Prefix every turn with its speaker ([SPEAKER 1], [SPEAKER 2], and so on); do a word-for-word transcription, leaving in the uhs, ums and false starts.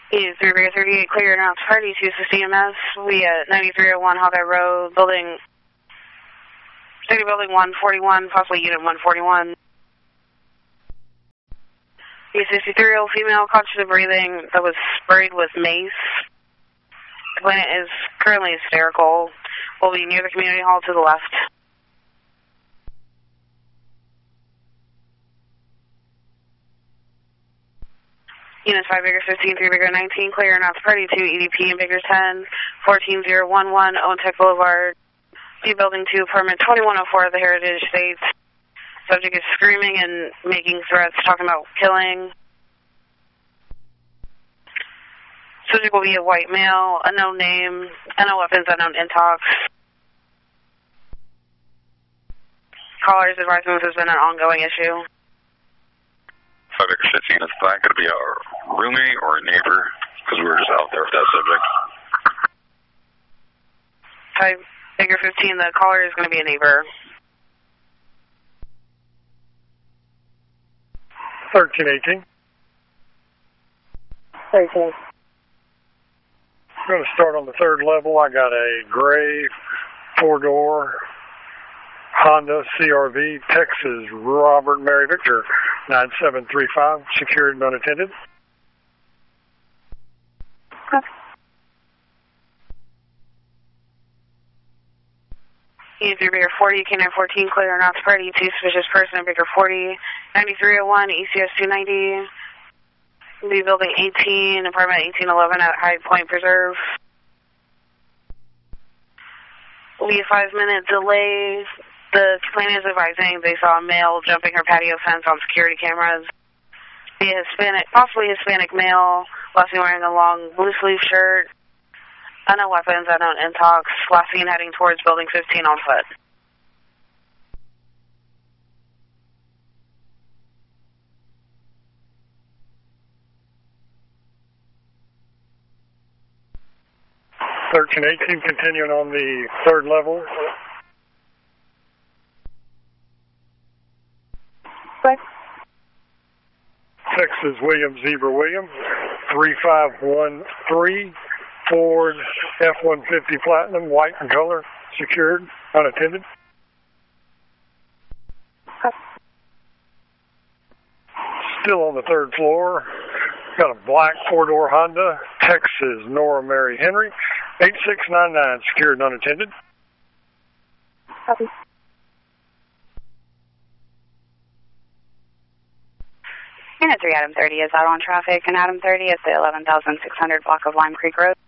[SPEAKER 1] E three Bear thirty-eight, clear and out party to C M S. We at ninety-three oh one Hawkeye Road, building, city building one forty-one, possibly unit one forty-one. E sixty-three-year-old female, conscious of breathing, that was sprayed with mace. Complainant is currently hysterical. Will be near the community hall to the left. Units five Baker fifteen, three Baker nineteen, clear and out to party two, E D P and Baker ten, fourteen zero one one, Owen Tech Boulevard, B Building two, apartment twenty-one oh four of the Heritage Estates. Subject is screaming and making threats, talking about killing. Subject will be a white male, unknown name, unknown weapons, unknown intox. Callers advising this has been an ongoing issue.
[SPEAKER 2] five Baker fifteen, is that going to be our roommate or a neighbor? Because we were just out there with that subject.
[SPEAKER 1] five Baker fifteen, the caller is going to be a neighbor.
[SPEAKER 3] thirteen eighteen.
[SPEAKER 1] thirteen.
[SPEAKER 3] I'm going to start on the third level. I got a gray four-door Honda C R V, Texas, Robert Mary Victor, nine seven three five, secured and unattended.
[SPEAKER 1] E three Baker forty, K nine fourteen, clear and out to party, two suspicious person, Baker forty, ninety-three oh one, E C S two ninety, B Building eighteen, apartment eighteen eleven at High Point Preserve. Will be a five-minute delay. The complainant is advising they saw a male jumping her patio fence on security cameras. Be a Hispanic, possibly Hispanic male, last seen wearing a long blue sleeve shirt. Unknown weapons, unknown intox. Last seen heading towards Building fifteen on foot.
[SPEAKER 3] thirteen eighteen, continuing on the third level.
[SPEAKER 1] What?
[SPEAKER 3] Texas William Zebra William, three five one three, Ford F one fifty Platinum, white in color, secured, unattended. Still on the third floor. Got a black four-door Honda, Texas Nora Mary Henry, eight six nine nine, secured and unattended.
[SPEAKER 1] Copy. Unit three, Adam thirty is out on traffic, and Adam thirty is the eleven thousand six hundred block of Lime Creek Road.